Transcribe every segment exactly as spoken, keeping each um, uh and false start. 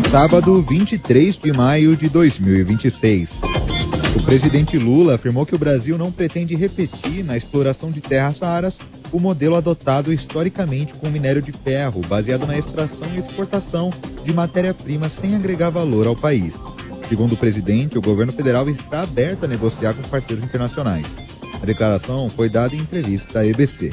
Sábado, vinte e três de maio de dois mil e vinte e seis. O presidente Lula afirmou que o Brasil não pretende repetir na exploração de terras raras o modelo adotado historicamente com o minério de ferro, baseado na extração e exportação de matéria-prima sem agregar valor ao país. Segundo o presidente, o governo federal está aberto a negociar com parceiros internacionais. A declaração foi dada em entrevista à E B C.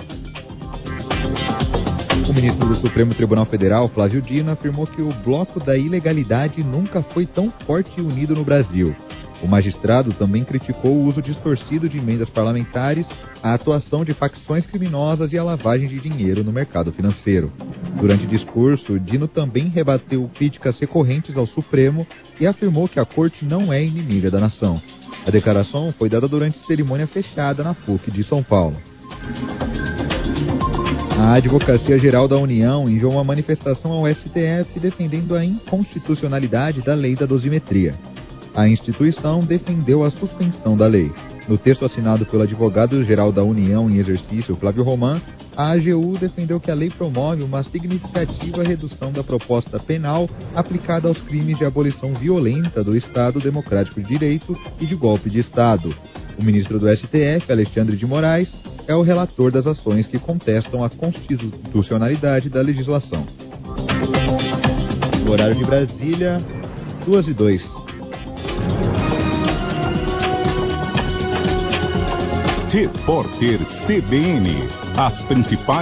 O ministro do Supremo Tribunal Federal, Flávio Dino, afirmou que o bloco da ilegalidade nunca foi tão forte e unido no Brasil. O magistrado também criticou o uso distorcido de emendas parlamentares, a atuação de facções criminosas e a lavagem de dinheiro no mercado financeiro. Durante o discurso, Dino também rebateu críticas recorrentes ao Supremo e afirmou que a corte não é inimiga da nação. A declaração foi dada durante cerimônia fechada na P U C de São Paulo. A Advocacia Geral da União enviou uma manifestação ao S T F defendendo a inconstitucionalidade da lei da dosimetria. A instituição defendeu a suspensão da lei. No texto assinado pelo advogado-geral da União em exercício, Flávio Roman, a A G U defendeu que a lei promove uma significativa redução da proposta penal aplicada aos crimes de abolição violenta do Estado Democrático de Direito e de golpe de Estado. O ministro do S T F, Alexandre de Moraes, é o relator das ações que contestam a constitucionalidade da legislação. No horário de Brasília, duas e dois. Repórter C B N. As principais